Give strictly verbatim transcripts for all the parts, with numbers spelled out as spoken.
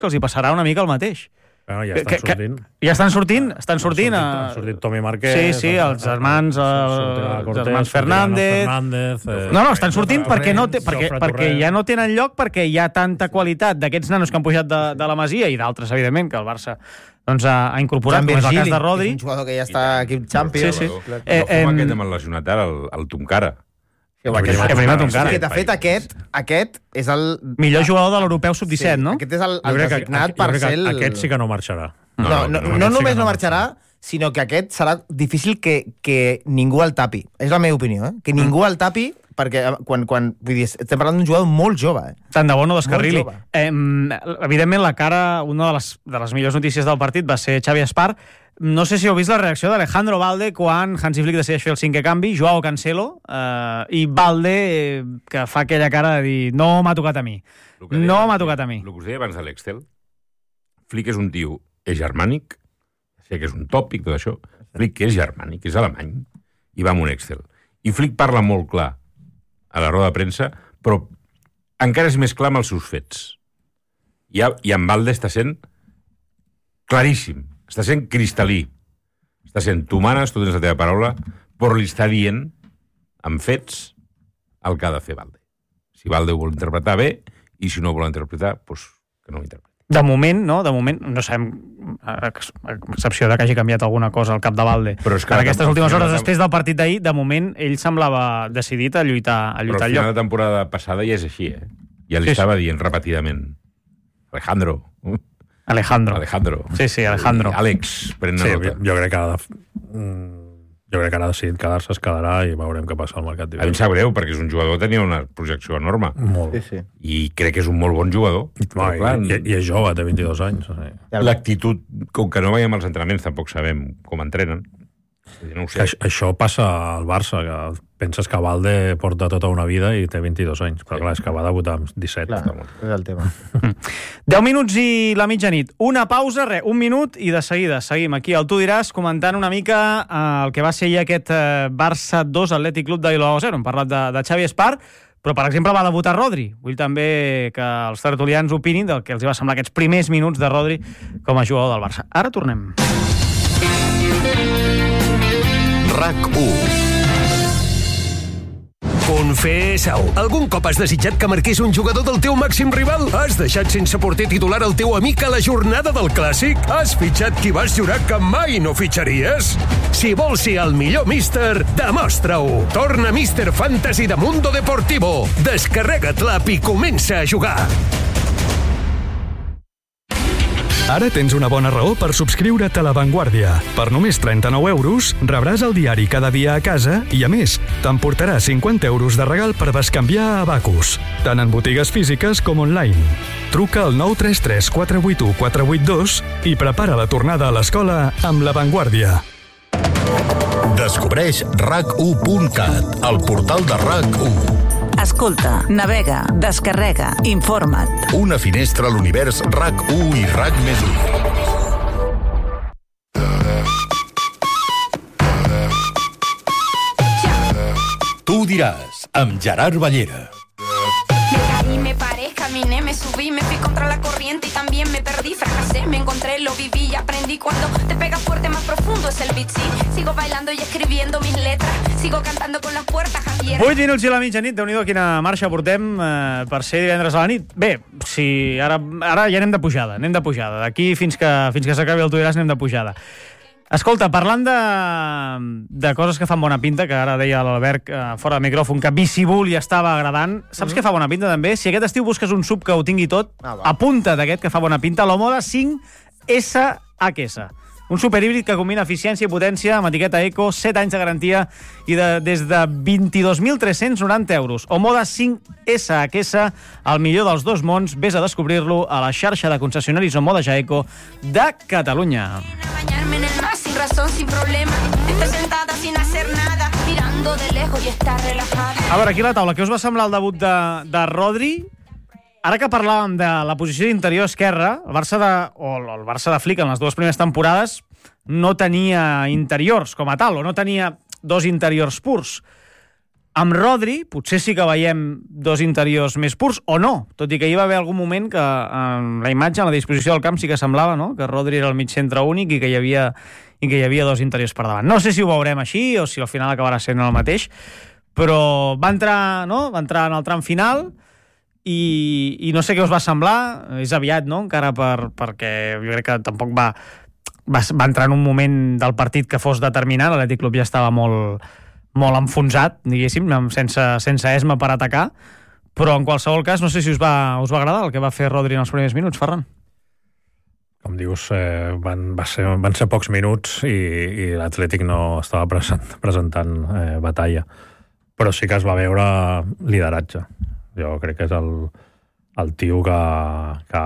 que els hi passarà una mica el mateix. Bueno, ja estan sortint. Que, ja estan sortint? Estan sortint. Ha sortit Tommy Marquès. Sí, sí, els germans, els germans Fernández. No, no, estan sortint perquè, no té, perquè, perquè ja no tenen lloc, perquè hi ha tanta qualitat d'aquests nanos que han pujat de, de la Masia i d'altres, evidentment, que el Barça doncs, ha, ha incorporat, com és el cas de Rodri. És un jugador que ja està aquí en Champions. Sí, sí. Eh, eh, com aquest hem lesionat ara, el, el Tonkara. Que primer Tonkara. De fet, aquest, aquest és el... millor jugador de l'europeu sub disset, sí, no? Aquest és el, el designat per ser el... Aquest sí que no marxarà. No, no, no, no, no només no marxarà, sinó que aquest serà difícil que, que ningú el tapi. És la meva opinió, eh? Que ningú el tapi, perquè quan, quan vull dir, estem parlant d'un jugador molt jove. Eh? Tant de bo no descarrili. Eh, evidentment, la cara, una de les, de les millors notícies del partit va ser Xavi Espar. No sé si heu vist la reacció d'Alejandro Balde quan Hansi Flick decideix fer el cinquè canvi, Joao Cancelo, eh, i Balde, eh, que fa aquella cara de dir no m'ha tocat a mi. No m'ha tocat a mi. El que us deia abans de l'Excel, Flick és un tio, és germànic, sé que és un tòpic, tot això. Flick és germànic, és alemany, i va amb un Excel. I Flick parla molt clar a la roda de premsa, però encara és més clar amb els seus fets. I, i en Balde està sent claríssim. Està sent cristal·lí. Està sent, tu manes, tu tens la teva paraula, però li està dient, amb fets, el que ha de fer Balde. Si Balde ho vol interpretar bé, i si no ho vol interpretar, doncs que no ho interpreti. De moment, no? De moment, no sabem, a excepció de que hagi canviat alguna cosa al cap de Balde. Però és que en aquestes últimes hores, després del partit d'ahir, de moment, ell semblava decidit a lluitar, a lluitar al lloc. Però al final de temporada passada ja és així, eh? Ja li sí, estava sí. dient repetidament. Alejandro... Alejandro. Alejandro. Sí, sí, Alejandro. Àlex, pren sí, nota. Jo crec que ha de... Jo crec que ara ha decidit quedar-se, es quedarà i veurem què passa al mercat d'hivern. A mi em sap greu, perquè és un jugador que tenia una projecció enorme. Molt. Sí, sí. I crec que és un molt bon jugador. No, i, clar, i, I és jove, té vint-i-dos anys. O sigui. L'actitud, com que no veiem els entrenaments, tampoc sabem com entrenen. No ho sé. Això, això passa al Barça, que penses que Balde porta tota una vida i té vint-i-dos anys, però sí. clar, és que va debutar amb disset. Clar, és el tema. deu minuts i la mitjanit. Una pausa, res, un minut i de seguida seguim aquí al Tu diràs comentant una mica eh, el que va ser ja aquest eh, Barça dos Atlètic Club de Bilbao zero. Hem parlat de, de Xavi Espar, però, per exemple, va debutar Rodri. Vull també que els tertulians opinin del que els va semblar aquests primers minuts de Rodri com a jugador del Barça. Ara tornem. RAC u. Confessa-ho. Algun cop has desitjat que marqués un jugador del teu màxim rival? Has deixat sense porter titular el teu amic a la jornada del Clàssic? Has fitxat qui vas jurar que mai no fitxaries? Si vols ser el millor míster, demostra-ho. Torna Míster Fantasy de Mundo Deportivo. Descarrega't l'app i comença a jugar. Ara tens una bona raó per subscriure't a La Vanguardia. Per només trenta-nou euros rebràs el diari cada dia a casa i, a més, t'emportarà cinquanta euros de regal per bescanviar a Abacus, tant en botigues físiques com online. Truca al nou tres tres quatre vuit u quatre vuit dos i prepara la tornada a l'escola amb La Vanguardia. Descobreix rac u punt cat, el portal de RAC u. Escolta, navega, descarrega, informa't. Una finestra a l'univers RAC u i RAC més u. Tu diràs, amb Gerard Ballera. Me paré, caminé, me subí, me fui contra la corriente y también me perdí, fracasé, me encontré, lo viví y aprendí. Cuando te pega fuerte, más profundo es el beat, sí. Sigo bailando y escribiendo mis letras, sigo cantando con las puertas abiertas. vuit minuts i la mitjanit, déu-n'hi-do quina marxa portem eh, per ser divendres a la nit. Bé, si ara, ara ja anem de pujada, anem de pujada. D'aquí fins que, fins que s'acabi el Tu diràs anem de pujada. Escolta, parlant de, de coses que fan bona pinta, que ara deia l'Albert eh, fora de micròfon, que Bicibul li estava agradant, saps mm-hmm. què fa bona pinta també? Si aquest estiu busques un sub que ho tingui tot, ah, apunta d'aquest que fa bona pinta, l'Omoda cinc S H S. Un superhíbrid que combina eficiència i potència amb etiqueta Eco, set anys de garantia i de, des de vint-i-dos mil tres-cents noranta euros. Omoda cinc S H S, el millor dels dos mons. Ves a descobrir-lo a la xarxa de concessionaris Omoda Jaeco de Catalunya. Sin razón, sin problema. Estoy sentada sin hacer nada, mirando de lejos y está relajada. A veure, aquí a la taula, què us va semblar el debut de, de Rodri? Ara que parlàvem de la posició d'interior esquerra, el Barça de, o el Barça de Flick en les dues primeres temporades no tenia interiors com a tal, o no tenia dos interiors purs. Amb Rodri, potser sí que veiem dos interiors més purs, o no, tot i que hi va haver algun moment que en la imatge, en la disposició del camp, sí que semblava, no?, que Rodri era el mig centre únic i que hi havia, i que hi havia dos interiors per davant. No sé si ho veurem així o si al final acabarà sent el mateix, però va entrar, no?, va entrar en el tram final i, i no sé què us va semblar, és aviat, no?, encara per, perquè jo crec que tampoc va, va, va entrar en un moment del partit que fos determinant, l'Atlètic Club ja estava molt molt enfonsat, diguéssim, sense, sense esma per atacar, però en qualsevol cas no sé si us va, us va agradar el que va fer Rodri en els primers minuts, Ferran. Com dius, eh, van, va ser, van ser pocs minuts i, i l'Atlètic no estava present, presentant eh, batalla, però sí que es va veure lideratge. Jo crec que és el, el tio que, que,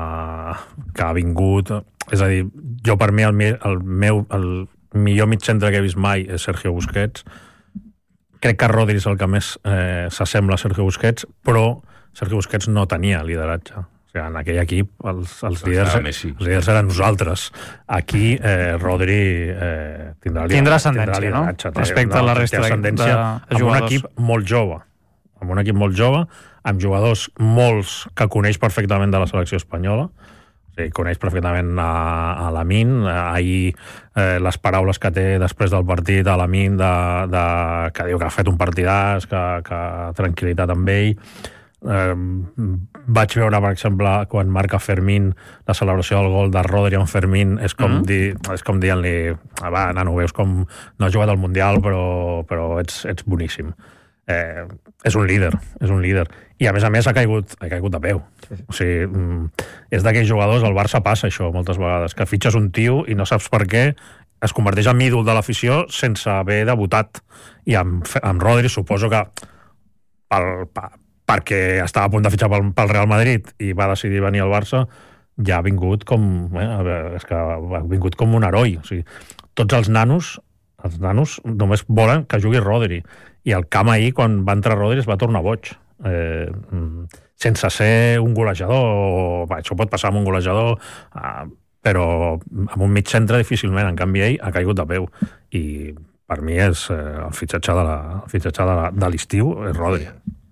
que ha vingut, és a dir, jo per mi el, el meu el millor mig centre que he vist mai és Sergio Busquets. Crec que Rodri és el que més eh, s'assembla a Sergio Busquets, però Sergio Busquets no tenia lideratge. O sigui, en aquell equip els, els, líders, els líders eren nosaltres. Aquí eh, Rodri eh, tindrà, tindrà ascendència, tindrà no? Respecte no, a la resta de, de, de amb un equip molt jove. Amb un equip molt jove, amb jugadors molts que coneix perfectament de la selecció espanyola. Sí, coneix perfectament a, a Lamine. Ahir eh, les paraules que té després del partit a Lamine de, de, que diu que ha fet un partidàs, que, que tranquil·litat amb ell. Eh, vaig veure, per exemple, quan marca Fermín la celebració del gol de Rodri amb Fermín, és com, mm-hmm. dir, és com dient-li va, nano, veus com no has jugat al Mundial però, però ets, ets boníssim. Eh, és un líder, és un líder. I a més a més ha caigut, ha caigut de peu. O sigui, és d'aquells jugadors, al Barça passa això moltes vegades, que fitxes un tio i no saps per què es converteix en ídol de l'afició sense haver debutat. I amb, amb Rodri suposo que pel, per, perquè estava a punt de fitxar pel, pel Real Madrid i va decidir venir al Barça, ja ha vingut com eh, és que ha vingut com un heroi. O sigui, tots els nanos els nanos només volen que jugui Rodri. I el camp ahir, quan va entrar Rodri, es va tornar boig. Eh, sense ser un golejador, o, va, això pot passar amb un golejador, eh, però amb un mig centre difícilment. En canvi, ell ha caigut de peu. I per mi és eh, el fitxatge de, la, el fitxatge de, la, de l'estiu és Rodri.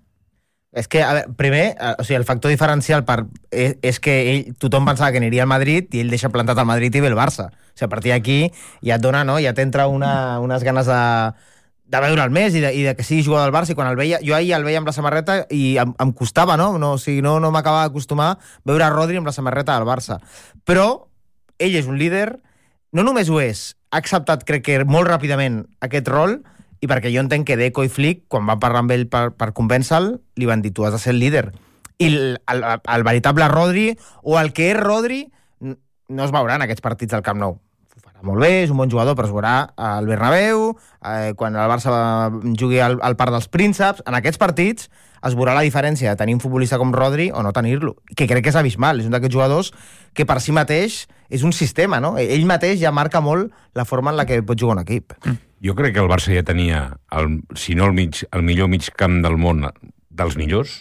És que, a veure, primer, o sigui, el factor diferencial per, és, és que ell, tothom pensava que aniria al Madrid i ell deixa plantat al Madrid i ve el Barça. O sigui, a partir d'aquí ja et dona, no? Ja t'entra una, unes ganes de, de veure'l més i de, i de que sigui jugador del Barça. I quan el veia, jo ahir el veia amb la samarreta i em, em costava, no? no o sigui, no, no m'acabava d'acostumar veure a Rodri amb la samarreta del Barça. Però ell és un líder, no només ho és, ha acceptat, crec que molt ràpidament, aquest rol, i perquè jo entenc que Deco i Flick, quan van parlar amb ell per, per convèncer-lo, li van dir, tu has de ser el líder. I el, el, el veritable Rodri, o el que és Rodri, no es veurà en aquests partits del Camp Nou. Ho farà molt bé, és un bon jugador, però es veurà al Bernabéu, eh, quan el Barça jugui al, al Parc dels Prínceps. En aquests partits es veurà la diferència de tenir un futbolista com Rodri o no tenir-lo, que crec que és abismal. És un d'aquests jugadors que per si mateix és un sistema, no? Ell mateix ja marca molt la forma en la que pot jugar un equip. Mm. Jo crec que el Barça ja tenia, el, si no el, mig, el millor mig camp del món dels millors,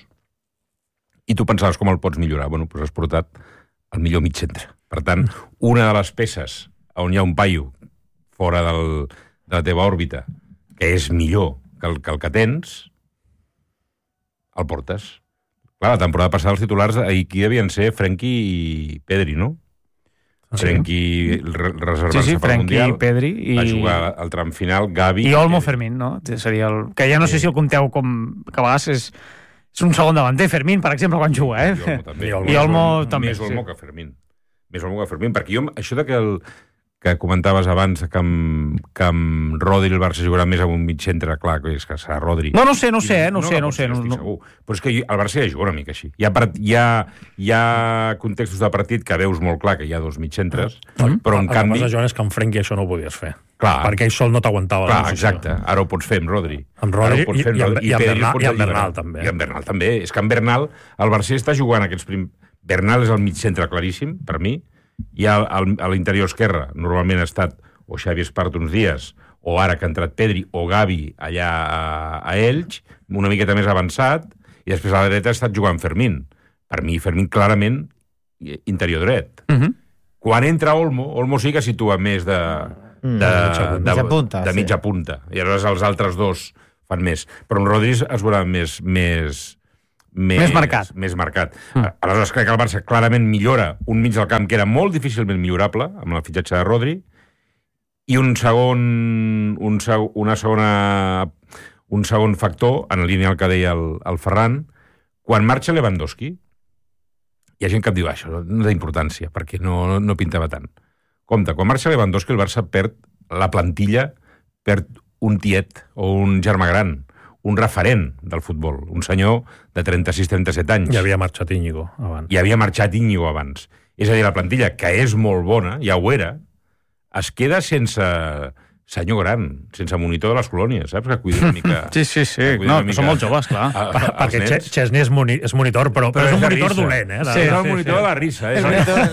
i tu pensaves com el pots millorar. Bueno, doncs has portat el millor mig centre. Per tant, una de les peces on hi ha un paio fora del, de la teva òrbita que és millor que el que, el que tens, el portes. Clar, la temporada passada els titulars aquí devien ser Frenkie i Pedri, no? Sí. Frenkie reservant-se sí, sí, per Mundial, Pedri i... va jugar al tram final, Gavi... I Olmo Fermín, no? Seria el... Que ja no sí. sé si el compteu com... Que a vegades és, és un segon davanter, Fermín, per exemple, quan juga, eh? I Olmo també. I Olmo, I Olmo també, Més Olmo sí. que Fermín. Més Olmo que Fermín, perquè jo, això de que el... que comentaves abans que amb, que amb Rodri el Barça jugarà més amb un mig centre, clar, que és que serà Rodri. No, no sé, no sé, eh? no, no sé, no, no sé. No, no. Segur. Però és que el Barça ja juga una mica així. Hi ha, part, hi, ha, hi ha contextos de partit que veus molt clar que hi ha dos mig centres, mm-hmm. però en el canvi... El que Joan és que amb Frenkie això no ho podies fer. Clar. Perquè ell sol no t'aguantava. Clar, exacte. Ara ho pots fer amb Rodri. Amb Rodri i, i, amb, i, amb Bernal, i amb Bernal, també. I amb Bernal, també. És que amb Bernal, el Barça està jugant aquests prim... Bernal és el mig centre claríssim, per mi. I a, a l'interior esquerre normalment ha estat o Xavi Espart uns dies, o ara que ha entrat Pedri, o Gavi allà a, a Elx, una miqueta més avançat, i després a la dreta ha estat jugant Fermín. Per mi, Fermín clarament interior dret. Uh-huh. Quan entra Olmo, Olmo sí que situa més de, de, mm, de, mitja punta, de, de mitja sí. punta. I aleshores els altres dos fan més. Però amb Rodri es veurà més... més Més, més marcat. Més marcat. Mm. Aleshores, crec que el Barça clarament millora un mig del camp que era molt difícilment millorable amb el fitxatge de Rodri i un segon, un, seg, una segona, un segon factor, en línia al que deia el, el Ferran, quan marxa Lewandowski, hi ha gent que et diu això, no té importància, perquè no, no, no pintava tant. Compte, quan marxa Lewandowski, el Barça perd la plantilla, perd un tiet o un germà gran, un referent del futbol, un senyor de trenta-sis trenta-set anys. Hi havia marxat Íñigo abans. Hi havia marxat Íñigo abans. És a dir, la plantilla, que és molt bona, ja ho era, es queda sense senyor gran, sense monitor de les colònies, saps? Que cuida una mica... Sí, sí, sí. No, que són molt joves, clar. A, a, perquè Chesney és, moni, és monitor, però, però, però és un monitor dolent, eh? Sí, és el monitor de la risa. És el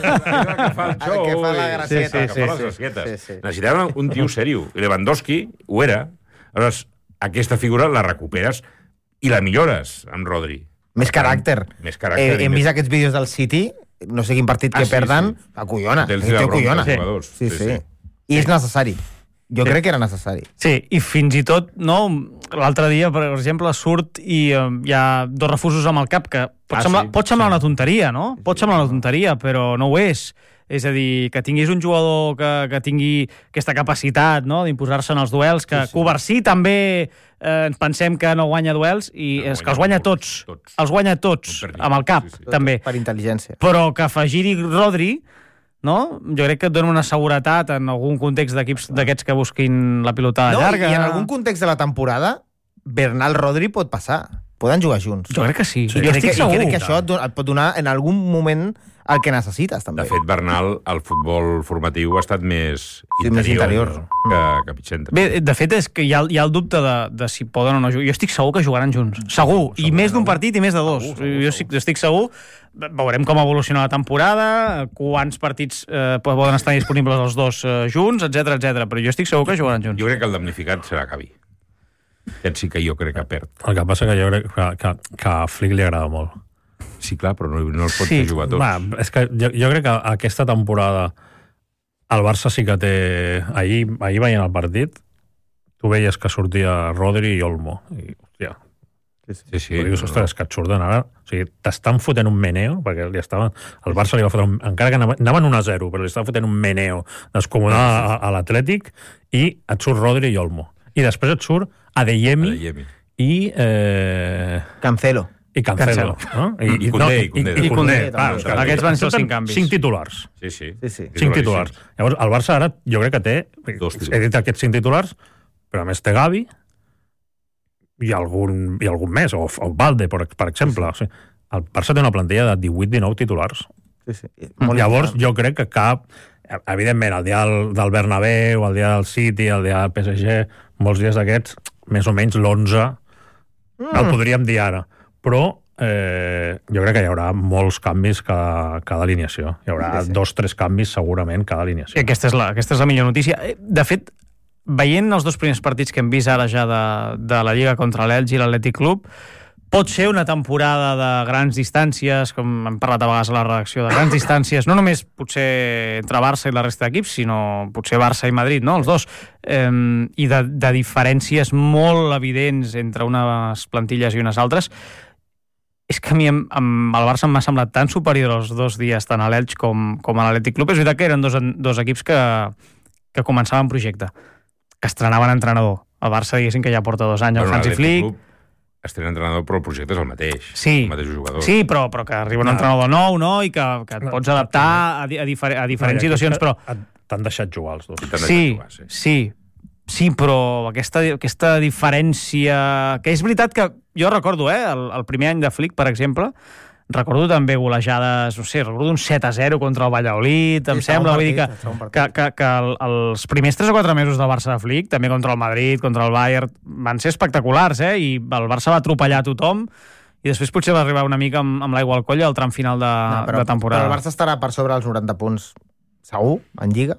que fa el show. Que fa la gracieta. Que fa les gracietes. Necessitàvem un tio seriós. I Lewandowski ho era. Aleshores, aquesta figura la recuperes i la millores amb Rodri. Més caràcter. Més caràcter. Eh, hem vist aquests vídeos del City, no sé quin partit que ah, sí, perden, sí. acollona. acollona. Sí. Sí, sí. sí. I és necessari. Jo sí. crec que era necessari. Sí, i fins i tot, no, l'altre dia, per exemple, surt i eh, hi ha dos refusos amb el cap, que pot ah, semblar, sí, pot semblar sí. una tonteria, no? Pot semblar una tonteria, però no ho és. És a dir, que tinguis un jugador que, que tingui aquesta capacitat, no?, d'imposar-se en els duels, que sí, sí. Covarsí també eh, pensem que no guanya duels, i no, és que els guanya tots, tots. Els guanya tots, amb el cap, sí, sí. també. Per intel·ligència. Però que afegir-hi Rodri, no?, jo crec que et dona una seguretat en algun context d'equips d'aquests que busquin la pilotada no, llarga. I en algun context de la temporada, Bernal-Rodri pot passar. Poden jugar junts. Jo crec que sí. sí. Jo estic crec, segur. I crec que això et pot donar en algun moment el que necessites, també. De fet, Bernal, el futbol formatiu ha estat més sí, interior, més interior. que, que pitxentre. Bé, de fet, és que hi ha, hi ha el dubte de, de si poden o no jugar. Jo estic segur que jugaran junts. Segur. segur I segur, més d'un partit i més de dos. Segur, segur, jo segur. estic segur. Veurem com evoluciona la temporada, quants partits eh, poden estar disponibles els dos eh, junts, etcètera, etcètera. Però jo estic segur que jugaran junts. Jo crec que el damnificat serà Gavi. Aquest sí que jo crec que perd. El que passa que jo crec que, que, que a Flick li agrada molt. Sí, clar, però no, no els pot sí. fer jugar tots. Va, és que jo, jo crec que aquesta temporada el Barça sí que té... Ahir, ahir veient el partit, tu veies que sortia Rodri i Olmo. I, hòstia, sí, sí, dius, ostres, que et surten ara... O sigui, t'estan fotent un meneo, perquè li estaven... El Barça li va fotre un... Encara que anaven un a zero, però li estaven fotent un meneo descomunal a, a l'Atlètic, i et surt Rodri i Olmo. I després et surt Adeyemi, Adeyemi. i... Eh... Cancelo. I Cancelo. No? I, I, Condé, no, i, i, i, i Condé. Ah, aquests van ser els cinc canvis. Cinc titulars. Sí, sí. sí, sí. Cinc titulars. Llavors, el Barça ara, jo crec que té... Dos he dit aquests cinc titulars, però a més té Gavi i algun, i algun més, o, o Valde, per, per exemple. Sí, sí. O sigui, el Barça té una plantilla de divuit dinou titulars. Sí, sí. Llavors, jo crec que cap... Evidentment, el dia del, del Bernabéu, el dia del City, el dia del P S G, molts dies d'aquests, més o menys l'onze, mm. el podríem dir ara. Però eh, jo crec que hi haurà molts canvis cada, cada alineació. Hi haurà sí, sí. dos, tres canvis segurament cada alineació. I aquesta és la, aquesta és la millor notícia. De fet, veient els dos primers partits que hem vist ara ja de, de la Lliga contra l'Elx i l'Atlètic Club, pot ser una temporada de grans distàncies, com hem parlat a vegades a la redacció, de grans distàncies, no només potser entre Barça i la resta d'equips, sinó potser Barça i Madrid, no? Els dos. Eh, I de, de diferències molt evidents entre unes plantilles i unes altres. És que a mi amb, amb el Barça m'ha semblat tan superior els dos dies, tant a l'Elx com, com a l'Atlètic Club. És veritat que eren dos, dos equips que, que començaven projecte, que estrenaven entrenador. El Barça, diguéssim, que ja porta dos anys, el bueno, Hansi Flick. Estrena entrenador, però el projecte és el mateix. Sí, el mateix jugador. sí però, però que arriba un no. entrenador nou, no?, i que, que et pots adaptar a, a, difer a diferents no, situacions, però... T'han deixat jugar els dos. Sí, jugar, sí, sí. Sí, però aquesta, aquesta diferència... Que és veritat que jo recordo, eh, el, el primer any de Flick, per exemple, recordo també golejades, no sé, recordo un set a zero contra el Valladolid, em sí, sembla, vull dir que, que, que, que el, els primers tres o quatre mesos del Barça de Flick, també contra el Madrid, contra el Bayern, van ser espectaculars, eh, i el Barça va atropellar a tothom, i després potser va arribar una mica amb, amb l'aigua al coll al tram final de, no, però, de temporada. Però el Barça estarà per sobre els noranta punts segur, en Lliga,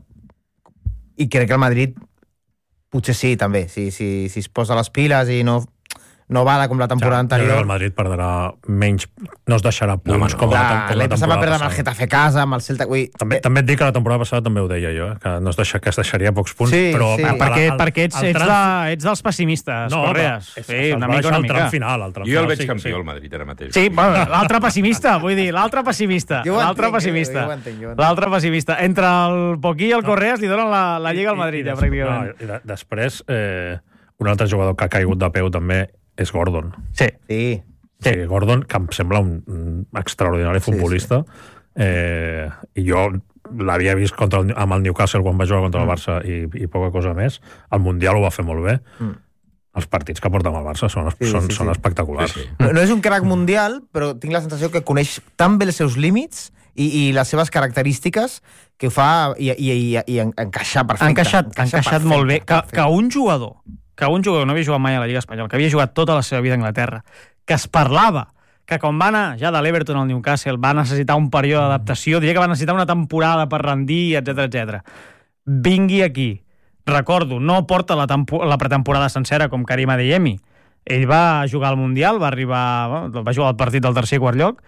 i crec que el Madrid potser sí, també, si, si, si es posa les piles i no, no bala com la temporada ja, anterior. El Madrid perdrà menys, no es deixarà punts no, no. com, Clar, la, com la l'any passat va temporada perdre amb el passada. Getafe a casa, amb el Celta... Ui, També, també et dic que la temporada passada també ho deia jo, eh? que, no es deixa, que es deixaria pocs punts, Sí, però... sí. Ah, el- perquè, el- perquè ets, el ets, tram- de, ets dels pessimistes, No, Correas. és, Sí, se'ls una va mica, deixar una el mica. tram final. El tram Jo el final, veig sí, campió, sí. el Madrid, ara mateix. Sí, bueno, l'altre pessimista, vull dir, l'altre pessimista. Jo ho L'altre entenc, pessimista. jo ho entenc, jo ho entenc. L'altre pessimista. Entre el Poquí i el Correas li donen la, la Lliga al Madrid, I, i, ja, des- pràcticament. No, i de, després, eh, un altre jugador que ha caigut de peu també és Gordon. Sí. Sí. Sí, Gordon, que em sembla un, un extraordinari futbolista, sí, sí. Eh, i jo l'havia vist contra el, amb el Newcastle quan va jugar contra el Barça i, i poca cosa més. El Mundial ho va fer molt bé. Mm. Els partits que porta amb el Barça són, Sí, són, sí, són sí. espectaculars. Sí, sí. No, no és un crack mundial, però tinc la sensació que coneix tan bé els seus límits i, i les seves característiques que ho fa i, i, i, i en- encaixar perfecte. Ha encaixat, ha encaixat perfecte, molt bé. Que, perfecte. que un jugador, que un jugador que no havia jugat mai a la Lliga Espanyola, que havia jugat tota la seva vida a Anglaterra, que es parlava que quan va anar ja de l'Everton al Newcastle va necessitar un període d'adaptació, diria que va necessitar una temporada per rendir, etcètera, etcètera. Vingui aquí. Recordo, no porta la, tempo- la pretemporada sencera com Karim Adeyemi. Ell va jugar al Mundial, va arribar, bueno, va jugar al partit del tercer i quart lloc,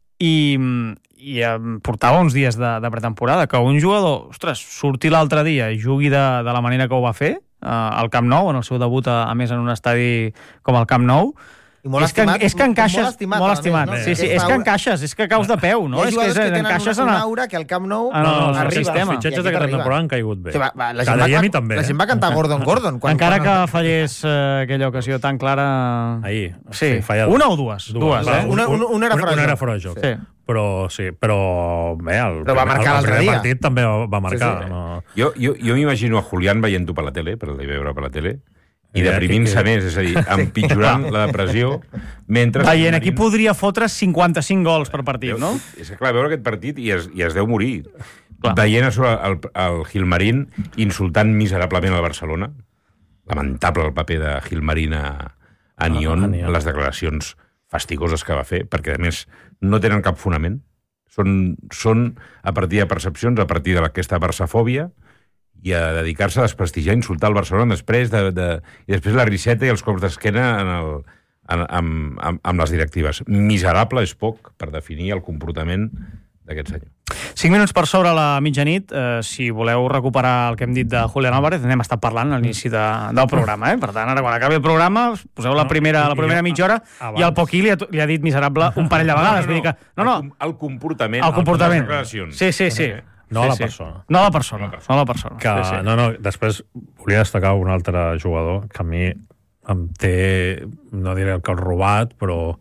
i, i em portava uns dies de, de pretemporada. Que un jugador, ostres, surti l'altre dia i jugui de, de la manera que ho va fer, eh, al Camp Nou, en el seu debut, a, a més en un estadi com el Camp Nou, I molt és, que, estimat, és que encaixes... molt estimat, molt a més, estimat. no? Sí, sí, Aquesta és que aura- encaixes, és que caus de peu, no? Hi ha És que, jugadors és, que tenen encaixes una, en una aura que al Camp Nou Ah, no, no, arriba. el sistema. Els fitxatges I aquí d'aquesta t'arriba. temporada han caigut bé. Sí, va, va, la gent Adeyemi va, també. La gent va cantar Gordon, Gordon. Quan, Encara quan, que fallés eh, aquella ocasió tan clara... Ahir. Sí, falla una o dues? Dues, Va, eh? Una- una- una era fora de una era joc. fora de joc. Sí. Però, sí, però bé, el, Però va primer- marcar el, el l'altre primer dia. partit també va marcar. Sí, sí. No? Jo, jo, jo m'imagino a Julián veient-ho per la tele, per el de veure per la tele, i Eh, deprimint-se que- més, és a dir, empitjorant la depressió, mentre... Veient, aquí podria fotre cinquanta-cinc gols per partit, no? És que, clar, veure aquest partit i es, i es deu morir. Clar. Veient a sobre el, el Gilmarín insultant miserablement al Barcelona. Lamentable el paper de Gilmarín a, a Nyon, Ah, a Nyon. en les declaracions fastigoses que va fer, perquè, a més, no tenen cap fonament. Són, són a partir de percepcions, a partir d'aquesta barsafòbia, i a dedicar-se a desprestigiar, a insultar el Barcelona després de, de, i després la riseta i els cops d'esquena en el, en, amb, amb, amb les directives. Miserable és poc per definir el comportament d'aquest senyor. Cinc minuts per sobre la mitjanit. Eh, si voleu recuperar el que hem dit de Julián Álvarez, n'hem estat parlant a l'inici de, del programa. Eh? Per tant, ara quan acabi el programa, poseu la primera, la primera mitja hora i el Poquí li ha, li ha dit miserable un parell de vegades. Vull dir que, no, no, El, com- el comportament. el comportament. Les declaracions. Sí, sí, sí. No a sí, la sí. persona. No a la persona. No a la persona. Que, Sí, sí. No, no, després volia destacar un altre jugador que a mi em té, no diré el cor robat, però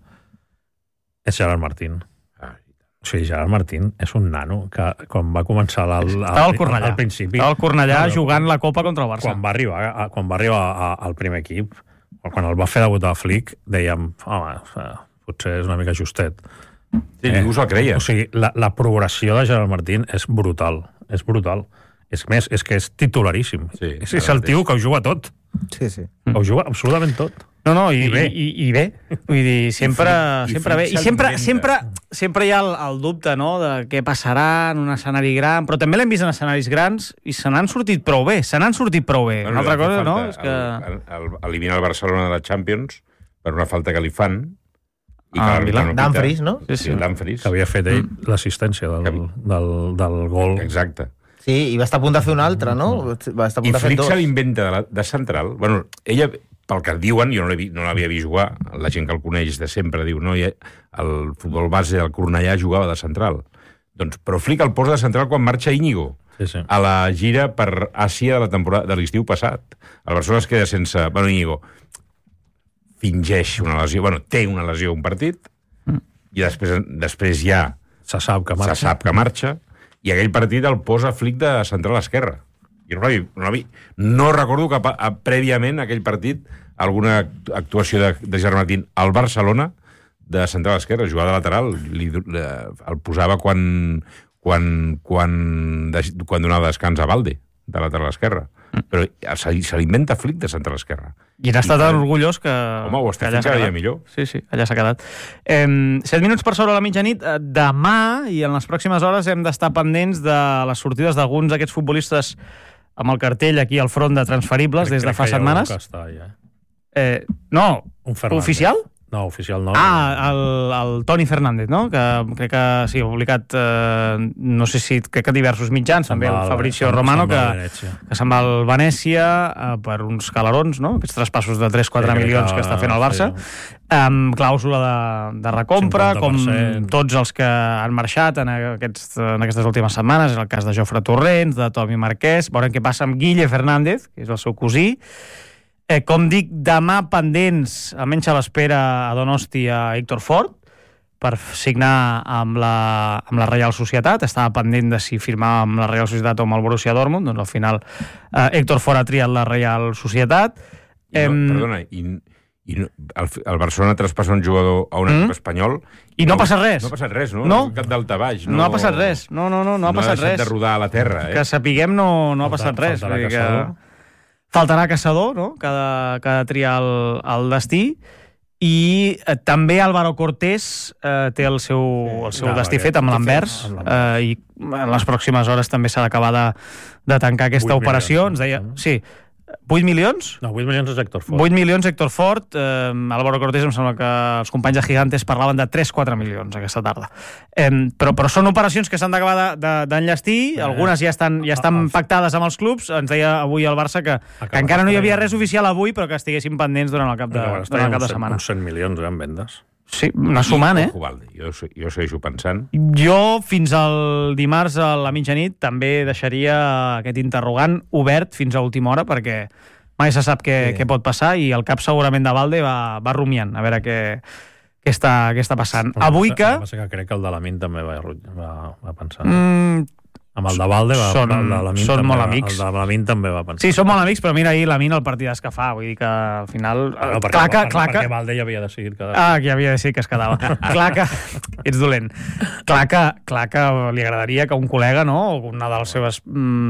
és Gerard Martín. O sigui, Gerard Martín és un nano que quan va començar al, al, Estava al Cornellà. al principi... Estava al Cornellà No, no, jugant la Copa contra el Barça. Quan va arribar, a, quan va arribar a, al primer equip, o quan el va fer debutar a Flick, dèiem, home, eh, potser és una mica justet. Sí, ningú se'l creia. O sigui, la, la progressió de Gerard Martín és brutal, és brutal. És més, és que és titularíssim. Sí, és, és el tio que ho juga tot. Sí, sí. Ho juga absolutament tot. No, no, i, I bé. I, i, i bé. Vull dir, sempre, I sempre bé. Flick I sempre, s'alimenta. sempre, sempre hi ha el, el dubte, no?, de què passarà en un escenari gran, però també l'hem vist en escenaris grans i se n'han sortit prou bé, se n'han sortit prou bé. Una altra cosa, no?, és que... El, el, el, eliminar el Barcelona de la Champions per una falta que li fan. I que Ah, l'àrbitre Milà. no pita. Dumfries, no? Sí, Sí, sí. el Dumfries. Que havia fet ell l'assistència del, Que- del, del gol. Exacte. Sí, i va estar a punt de fer un altre, no? Va estar a I punt de fer Flick dos. se l'inventa de, la- de central. Bueno, ella, pel que diuen, jo no l'he vi- no l'havia vist jugar, la gent que el coneix de sempre diu, no, ja, el futbol base del Cornellà jugava de central. Doncs, però Flick el posa de central quan marxa Íñigo Sí, sí. a la gira per Àsia de la temporada de l'estiu passat. El Barcelona es queda sense... Bueno, Íñigo fingeix una lesió, bueno, té una lesió un partit, i després, després ja Se sap que marxa. se sap que marxa, i aquell partit el posa Flick de central a esquerra. Jo no, l'havia- no, l'havia- no recordo que pa- a, prèviament a aquell partit alguna act- actuació de, de Gerard Martín al Barcelona de central a esquerra, jugava de lateral, li, li, el posava quan, quan, quan, de, quan donava descans a Valde, de lateral a esquerra. Però se, li- se l'inventa Flick de central a esquerra. I n'ha estat I- tan orgullós que... Home, ho està que allà fent s'ha cada dia quedat. millor. Sí, sí, allà s'ha quedat. Eh, set minuts per sobre la mitjanit. Eh, Demà i en les pròximes hores hem d'estar pendents de les sortides d'alguns d'aquests futbolistes amb el cartell aquí al front de transferibles des de fa Crec que hi ha setmanes. algú que està, ja. Eh, no, Un Fernández. oficial? No, oficial no. Ah, el, el Toni Fernández, no? Que crec que sí, ha publicat, eh, no sé si, crec que diversos mitjans, també el Fabrizio Romano, que, que se'n va al Venècia eh, per uns calarons, no? Aquests traspassos de tres quatre sí, milions que, que està fent el Barça, sí. amb clàusula de, de recompra, com tots els que han marxat en, aquests, en aquestes últimes setmanes, és el cas de Jofre Torrents, de Tomi Marquès, veurem què passa amb Guille Fernández, que és el seu cosí. Eh, com dic, demà pendents, almenys a l'espera a Donosti a Héctor Ford, per signar amb la, amb la Reial Societat. Estava pendent de si firmava amb la Reial Societat o amb el Borussia Dortmund, doncs al final eh, Héctor Ford ha triat la Reial Societat. I no, eh, perdona, i, i no, el, el Barcelona traspassa un jugador a un equip mm? espanyol... I no, no ha passat res. No ha passat res, no? No, cap d'alta baix. No, no ha passat res. No, no, no, no ha no passat res. No ha deixat de rodar a la terra, eh? Que sapiguem no, no ha passat res. Faltarà Caçador. Que... Faltarà Caçador, no? Que ha de, que ha de triar el, el destí. I eh, també Álvaro Cortés eh, té el seu, el seu no, destí fet amb l'Anvers eh, i en les pròximes hores també s'ha d'acabar de, de tancar aquesta operació. Ens deia... Sí, vuit milions? No, vuit milions és Héctor Ford. vuit milions Héctor Ford. Eh, Álvaro Cortés em sembla que els companys de Gigantes parlaven de tres quatre milions aquesta tarda. Eh, però, però són operacions que s'han d'acabar d'enllestir, de, eh, algunes ja estan, ja estan el, pactades amb els clubs. Ens deia avui el Barça que, que encara no hi havia res oficial avui, però que estiguessin pendents durant el cap de, durant el cap de setmana. Uns cent milions en vendes. Sí, anar sumant, eh? Jo, jo segueixo pensant. Jo, fins al dimarts a la mitjanit, també deixaria aquest interrogant obert fins a última hora, perquè mai se sap què, sí. què pot passar, i el cap segurament de Valde va, va rumiant, a veure què, què, està, què està passant. No, Avui que... que... Crec que el de la Min també va, va, va pensar. Mm, amb el de Valde va, són, el de la Min són també, molt amics. El de la Min també va pensar. Sí, són molt amics, però mira ahir la Min el partidàs que fa, vull dir que al final... Ah, no, perquè, clar que, per, clar perquè que... Valde ja havia decidit quedar. Ah, que havia decidit que es quedava. clar que... Ets dolent. Clar que, clar que li agradaria que un col·lega, no?, una de les seves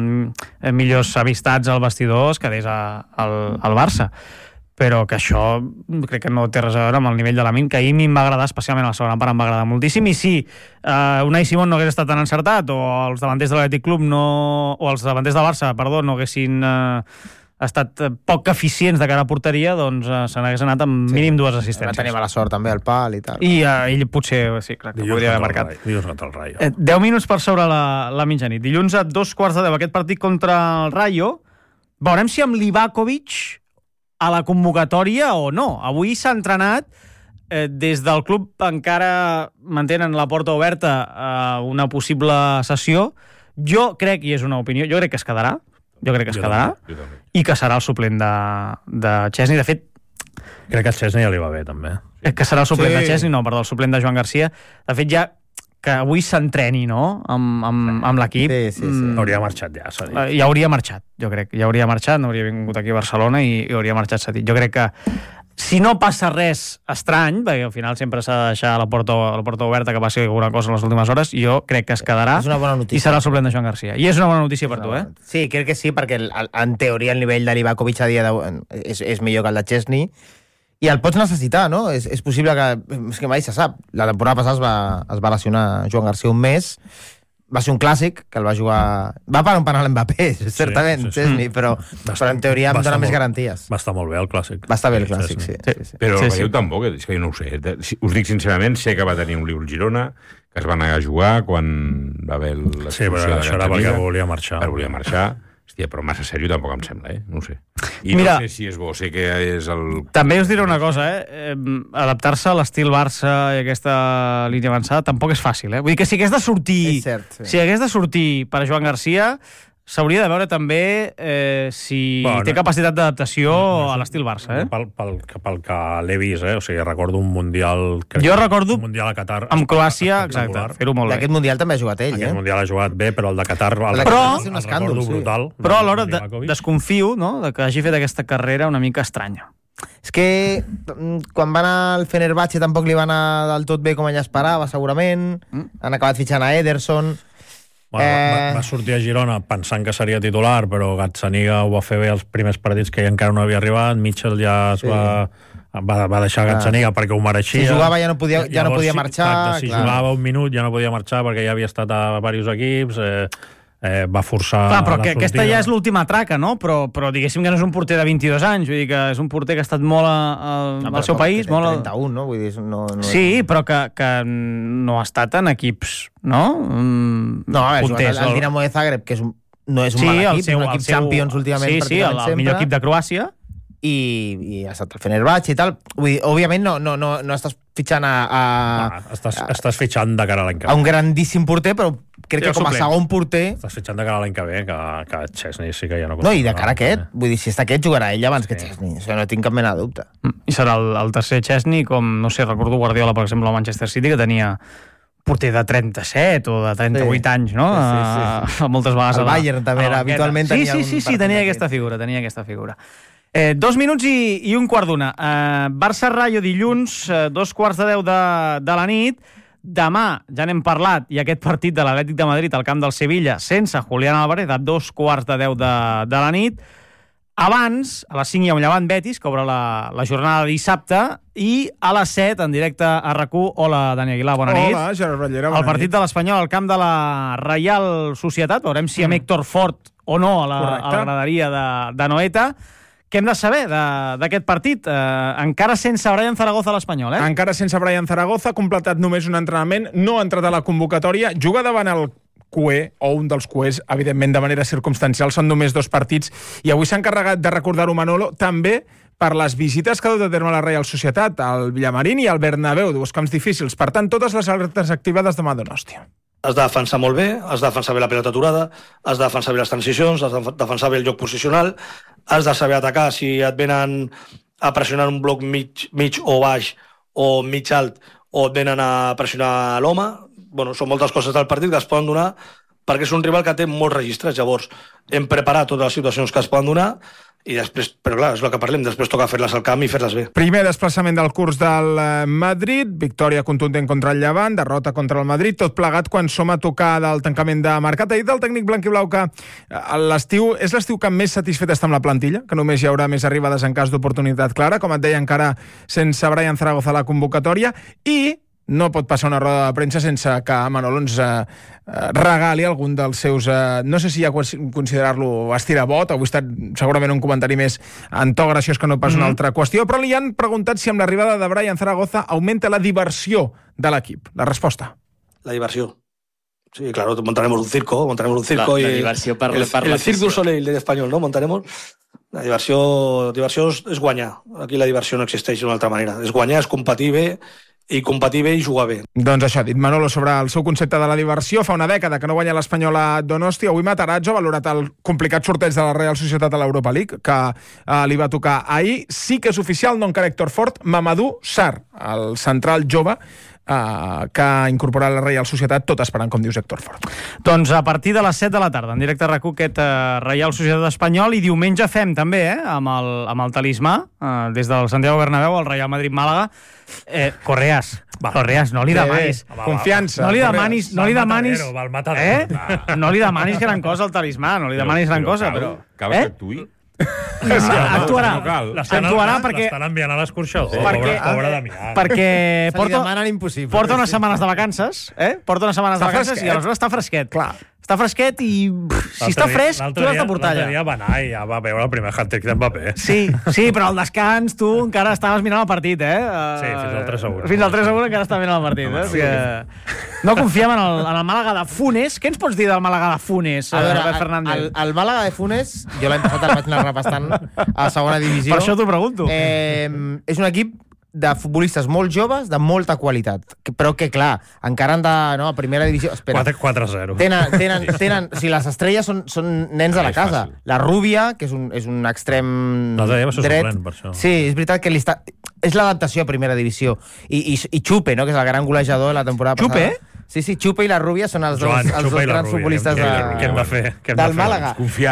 mm, millors amistats al vestidor es quedés a, al, al Barça. Però que això crec que no té res a veure amb el nivell de la Min, que ahir a mi em va agradar, especialment a la segona part em va agradar moltíssim, i si uh, Unai Simón no hagués estat tan encertat, o els davanters de l'Atlètic Club no, o els davanters del Barça, perdó, no haguessin uh, estat poc eficients de cara a porteria, doncs uh, se n'hagués anat amb sí. mínim dues assistències. Va tenir mala sort també al pal i tal. I uh, ell potser, sí, clar, que Dilluns podria haver marcat. Dilluns contra el Rayo. Eh, deu minuts per sobre la, la mitjanit. Dilluns a dos quarts de deu, aquest partit contra el Rayo. Veurem si amb Livakovic a la convocatòria o no. Avui s'ha entrenat, eh, des del club encara mantenen la porta oberta a una possible sessió. Jo crec, i és una opinió, jo crec que es quedarà, jo crec que es jo quedarà, també, i que serà el suplent de, de Chesney. De fet, crec que a Chesney ja li va bé, també. Que serà el suplent sí. de Chesney, no, perdó, el suplent de Joan Garcia. De fet, ja que avui s'entreni, no?, amb, amb, amb l'equip. Sí, sí, sí. Mm, hauria marxat ja, s'ha dit. Ja hauria marxat, jo crec. Ja hauria marxat, no hauria vingut aquí a Barcelona i, i hauria marxat, s'ha dit. Jo crec que si no passa res estrany, perquè al final sempre s'ha de deixar la porta, la porta oberta que passi alguna cosa en les últimes hores, jo crec que es quedarà. És una bona notícia. I serà el suplent de Joan Garcia. I és una bona notícia per tu, eh? Sí, crec que sí, perquè el, en teoria el nivell de Livakovic a dia d'avui és, és millor que el de Chesney. I el pots necessitar, no? És, és possible que... És que mai se sap. La temporada passada es va, es va lesionar Joan Garcia un mes. Va ser un clàssic, que el va jugar... Va parar un penal Mbappé, certament, sí, sí, sí. Chesney, però, però en teoria em dona més garanties. Va estar molt bé el clàssic. Va estar bé el clàssic, sí. sí, sí. Però sí, sí, sí. tampoc, és que jo no ho sé. Us dic sincerament, sé que va tenir un lío al Girona, que es va negar a jugar quan va haver l'expulsió sí, però de això era perquè volia marxar. Perquè volia marxar. Hòstia, però massa sèrio tampoc em sembla, eh? No ho sé. I Mira, no sé si és bo, sé que és el... També us diré una cosa, eh? eh adaptar-se a l'estil Barça i aquesta línia avançada tampoc és fàcil, eh? Vull dir que si hagués de sortir... És cert, sí. Si hagués de sortir per Joan Garcia, s'hauria de veure també eh, si bueno, té capacitat d'adaptació no, no, a l'estil Barça, eh? Pel, pel, pel que l'he vist, eh? O sigui, recordo un Mundial... Jo recordo un Mundial a Qatar... Amb Croàcia, exacte, fer-ho molt bé. D'aquest Mundial també ha jugat ell, Aquest eh? Mundial ha jugat bé, però el de Qatar... El, però, el, el recordo sí. brutal. Però alhora de, desconfio, no?, de que hagi fet aquesta carrera una mica estranya. És que quan va anar al Fenerbahçe tampoc li va anar del tot bé com ella esperava, segurament. Mm. Han acabat fitxant a Ederson... Bueno, eh... va, va sortir a Girona pensant que seria titular, però Gazzaniga ho va fer bé els primers partits que encara no havia arribat. Mitchell ja es sí. va, va, va deixar Gazzaniga ah. perquè ho mereixia. Si jugava ja no podia, ja Llavors, no podia marxar. Exacte, si clar. jugava un minut ja no podia marxar perquè ja havia estat a diversos equips. Eh, eh, va forçar Clar, però la que, sortida. aquesta ja és l'última traca, no? Però, però diguéssim que no és un porter de vint-i-dos anys, vull dir que és un porter que ha estat molt a, a, No, al seu país. Té Molt a... trenta-un, no? Vull dir, no, no Sí, però que, que no ha estat en equips, no? Mm, No, a veure, punters, el, el Dinamo de Zagreb, que és un, no és un sí, mal el equip, seu, és un equip el seu... Champions últimament sí, sí, el, pràcticament el sempre. millor equip de Croàcia. I, i ha estat el Fenerbahçe i tal. Vull dir, òbviament no, no, no, no estàs fitxant a, a, Ah, estàs, estàs fitxant de cara a l'any que a ve. un grandíssim porter, però crec I que el com a suplent. segon porter... Estàs fitxant de cara a l'any que ve, que, que Chesney sí que ja no... No, i de cara a eh? aquest. Vull dir, si està aquest, jugarà ell abans Sí. que Chesney. Això no tinc cap mena de dubte. I serà el, el tercer Chesney, com, no sé, recordo Guardiola, per exemple, al Manchester City, que tenia porter de trenta-set o de trenta-vuit Sí. anys, no? Sí, sí, sí. A, a moltes vegades. El a la- Bayern també a la era- banqueta. habitualment sí, tenia sí, un sí, sí, partit tenia d'aquest. aquesta figura, tenia aquesta figura. Eh, dos minuts i, i un quart d'una. Eh, Barça-Rayo dilluns, eh, dos quarts de deu de, de la nit. Demà, ja n'hem parlat, i aquest partit de l'Atlètic de Madrid al camp del Sevilla, sense Julián Álvarez, a dos quarts de deu de, de la nit. Abans, a les cinc hi ha un Llevant Betis, que obre la, la jornada de dissabte, i a les set, en directe a RAC u. Hola, Dani Aguilar, bona nit. Hola, Gerard Ballera, bona El partit nit. de l'Espanyol al camp de la Reial Societat. Veurem si amb Héctor Fort o no a la, a la graderia de, de Noeta. Què hem de saber d'aquest partit? Eh, encara sense Brian Zaragoza a l'Espanyol, eh? Encara sense Brian Zaragoza, ha completat només un entrenament, no ha entrat a la convocatòria, juga davant el Q E, o un dels Q Es, evidentment de manera circumstancial, són només dos partits, i avui s'ha encarregat de recordar-ho Manolo, també per les visites que ha dut a terme la Reial Societat, al Villamarín i al Bernabéu, dos camps difícils. Per tant, totes les alertes activades demà a Donòstia. Has de defensar molt bé, has de defensar bé la pilota aturada, has de defensar bé les transicions, has de defensar bé el joc posicional, has de saber atacar si et venen a pressionar un bloc mig, mig o baix o mig alt, o et venen a pressionar l'home. Bueno, són moltes coses del partit que es poden donar perquè és un rival que té molts registres. Llavors, hem preparat totes les situacions que es poden donar i després, però clar, és el que parlem, després toca fer-les al camp i fer-les bé. Primer desplaçament del curs del Madrid, victòria contundent contra el Llevant, derrota contra el Madrid, tot plegat quan som a tocar del tancament de mercat. Ha dit el tècnic blanquiblau que l'estiu és l'estiu que més satisfet està amb la plantilla, que només hi haurà més arribades en cas d'oportunitat clara, com et deia, encara sense Brian Zaragoza a la convocatòria, i no pot passar una roda de premsa sense que Manolo ens eh, regali algun dels seus... Eh, no sé si ja considerar-lo estirabot, avui ha estat segurament un comentari més en to graciós que no pas una altra qüestió, però li han preguntat si amb l'arribada de Brian Zaragoza augmenta la diversió de l'equip. La resposta. La diversió. Sí, claro, montaremos un circo, montaremos un circo la, y la diversió per, el, per el la Cirque du Soleil de español, ¿no? Montaremos. La diversió, diversió és guanyar. Aquí la diversió no existeix d'una altra manera. És guanyar, és competir bé, i competir bé i jugar bé. Doncs això ha dit Manolo sobre el seu concepte de la diversió. Fa una dècada que no guanya l'Espanyol a Donosti. Avui Matarazzo ha valorat el complicat sorteig de la Real Societat a l'Europa League, que eh, li va tocar ahir. Sí que és oficial, no encara Héctor Fort, Mamadou Sarr, el central jove, Uh, que ha incorporat la Reial Societat, tot esperant, com dius, Héctor Fort. Doncs a partir de les set de la tarda, en directe a RAC u, aquest uh, Reial Societat Espanyol, i diumenge fem també, eh, amb el, amb el talismà, uh, des del Santiago Bernabéu, al Real Madrid-Màlaga. Eh, Correas, va, Correas, no li demanis... Bé, confiança. No li demanis... No li demanis Val matadero, eh? No li demanis gran cosa al talismà, no li demanis gran cosa, però... Cal eh? que actuï? Actuarà, actuarà perquè... L'estan enviant a l'escorxador, Sí. pobre, Perquè- pobre Damià. perquè Se li porta, demanen impossible. porta unes setmanes de vacances, eh? Porta unes setmanes Està de vacances fresquet. i aleshores està fresquet. Clar. Està fresquet i pff, si està fresc, tu l'has de portar L'altre allà. dia va anar i ja va veure el primer hat-trick d'Mbappé. Sí, sí, però al descans tu encara estaves mirant el partit, eh? Uh, Sí, fins al tres a u. Fins al tres a u encara estava mirant el partit, eh? O sigui, no confiem en el, en el Màlaga de Funes. Què ens pots dir del Màlaga de Funes, A veure, Albert el, Fernández? el, el Màlaga de Funes, jo l'any passat el vaig anar repastant a segona divisió. Per això t'ho pregunto. Eh, és un equip de futbolistes molt joves, de molta qualitat, que, però que, clar, encara han de... No, a primera divisió... Espera. quatre a zero. Tenen, tenen, tenen, o sigui, les estrelles són, són nens de la És casa. fàcil. La Rúbia, que és un, és un extrem L'altre dia va ser dret. suplent, per això. Sí, és veritat que li està... És l'adaptació a primera divisió. I, i, i Chupe, no?, que és el gran golejador de la temporada Chupe? passada. Sí, sí, Chupe i la Rúbia són els Joan, dos, els Chupa dos i la grans Rúbia. futbolistes Què- de, què hem de fer? Què hem de del fer? Màlaga.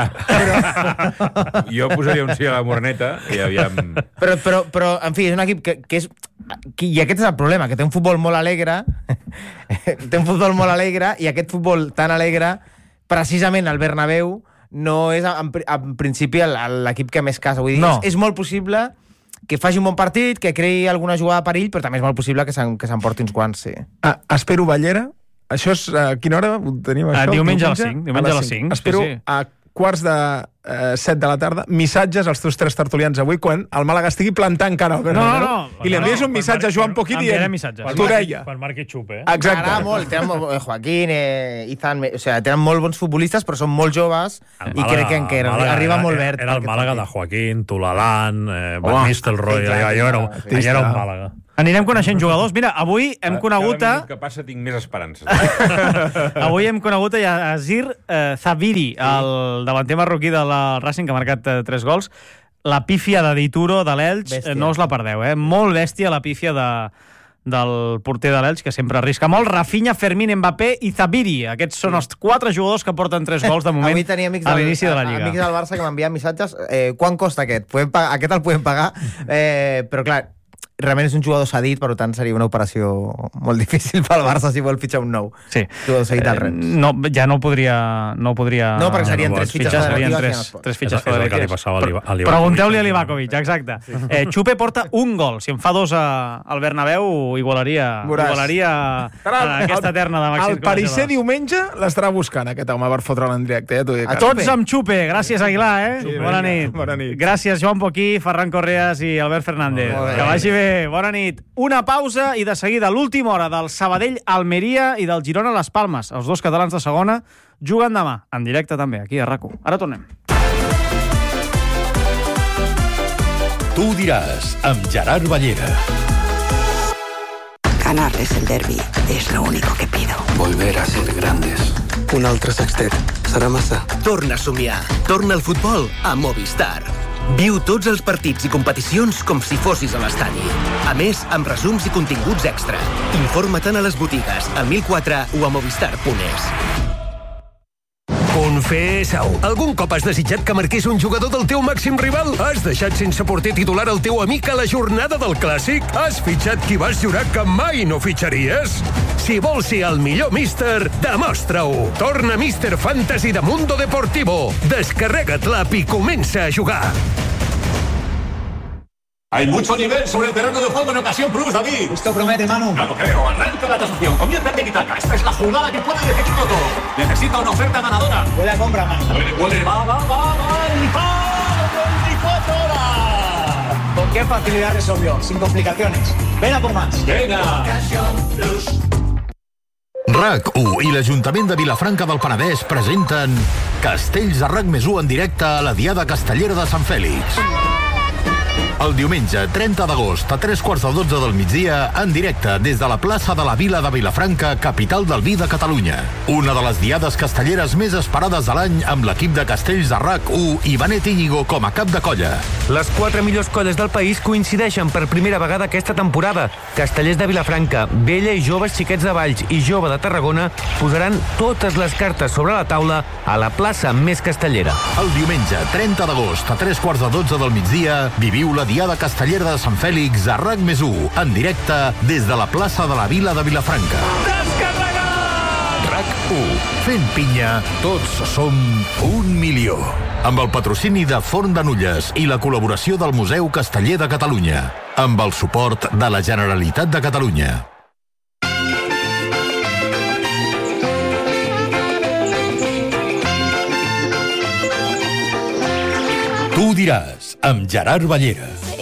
Confiar. Jo posaria un sí a la Moreneta i aviam... Però, però, però, en fi, és un equip que, que és... Que, I aquest és el problema, que té un futbol molt alegre, té un futbol molt alegre, i aquest futbol tan alegre, precisament al Bernabéu, no és, en, en principi, el- l'equip que més casa. Vull dir, No. és, és molt possible que faci un bon partit, que creï alguna jugada per ell, però també és molt possible que se'n que s'emporti uns quants, sí. Ah, espero, Ballera, Això és... A quina hora ho tenim, això? Diumenge a les cinc. Diumenge a les cinc. Espero a quarts de eh, set de la tarda, missatges als teus tres tertulians avui quan el Màlaga estigui plantant cara al Bernabéu. No, no, no. I li envies un missatge a Joan Poquí dient... T'ho deia. Quan marqui Xupe. Exacte. M'agrada molt. Tenen molt, eh, Joaquín, eh, Izan... O sigui, tenen molt bons futbolistes, però són molt joves i crec que, que arriba molt verd. Era el Màlaga de Joaquín, Tulalán, eh, Van Nistelrooy, allò era, allà era un Màlaga. Anirem coneixent jugadors. Mira, avui hem conegut a... Cada minut que passa tinc més esperances. Avui hem conegut a Azir eh, Zaviri, el davanter marroquí de la Racing, que ha marcat eh, tres gols. La pífia de Dituro, de l'Elx, eh, no us la perdeu, eh? Molt bèstia la pífia de, del porter de l'Elx, que sempre arrisca molt. Rafinha, Fermín, Mbappé i Zaviri. Aquests són els quatre jugadors que porten tres gols de moment a l'inici de la Lliga. Amics del Barça que m'envien missatges. Eh, quan costa aquest? Podem pagar, aquest el podem pagar, eh, però clar, realment és un jugador cedit, per tant seria una operació molt difícil pel Barça si vol fitxar un nou. Sí. Jugador cedit al Rennes. No, ja no podria... No, podria... no perquè serien no tres fitxes federatives. Tres fitxes federatives. Pregunteu-li a Livakovic, exacte. Sí. Eh, Xupe porta un gol. Si en fa dos a, al Bernabéu, igualaria, igualaria aquesta terna de màxim. El Parisser diumenge l'estarà buscant, aquest home, per fotre'l en directe. Eh? A tots amb Xupe. Gràcies, Aguilar. Eh? Sí, bona, nit. bona nit. Gràcies, Joan Poquí, Ferran Correas i Albert Fernández. Que vagi bé. Bona nit. Una pausa i de seguida l'última hora del Sabadell Almeria i del Girona Las Palmes. Els dos catalans de segona juguen demà, en directe també, aquí a RAC u. Ara tornem. Tu diràs, amb Gerard Ballera. Ganarles el derbi es lo único que pido. Volver a ser grandes. Un altre sextet. Serà massa. Torna a somiar. Torna al futbol a Movistar. Viu tots els partits i competicions com si fossis a l'estadi. A més, amb resums i continguts extra. Informa-te'n a les botigues, al mil quatre o a movistar punt es. Confessa-ho. Algun cop has desitjat que marqués un jugador del teu màxim rival? Has deixat sense porter titular el teu amic a la jornada del Clàssic? Has fitxat qui vas jurar que mai no fitxaries? Si vols ser el millor míster, demostra-ho. Torna Míster Fantasy de Mundo Deportivo. Descarrega't l'app i comença a jugar. Hay mucho nivel sobre el terreno de juego en ocasión plus, David. Esto promete, Manu. No lo creo. Arranca la tasación. Comienza el tiki-taka. Esta es la jugada que puede definirlo todo. Necesita una oferta ganadora. Huele a compra, Manu. Puede, puede. Va, va, va, va. Y va. veinticuatro horas. ¿Con qué facilidad resolvió? Sin complicaciones. Ven a por más. Venga. RAC u i l'Ajuntament de Vilafranca del Penedès presenten Castells de RAC més u en directe a la Diada Castellera de Sant Fèlix. El diumenge trenta d'agost a tres quarts de dotze del migdia, en directe des de la plaça de la Vila de Vilafranca, capital del vi de Catalunya. Una de les diades castelleres més esperades de l'any amb l'equip de Castells de RAC u i Benet Íñigo com a cap de colla. Les quatre millors colles del país coincideixen per primera vegada aquesta temporada. Castellers de Vilafranca, Vella i Joves Xiquets de Valls i Jove de Tarragona posaran totes les cartes sobre la taula a la plaça més castellera. El diumenge trenta d'agost a tres quarts de dotze del migdia, viviu la Diada Castellera de Sant Fèlix a RAC més u, en directe des de la plaça de la Vila de Vilafranca. RAC u. Fent pinya, tots som un milió. Amb el patrocini de Forn de Nulles i la col·laboració del Museu Casteller de Catalunya. Amb el suport de la Generalitat de Catalunya. Tu diràs, amb Gerard Ballera.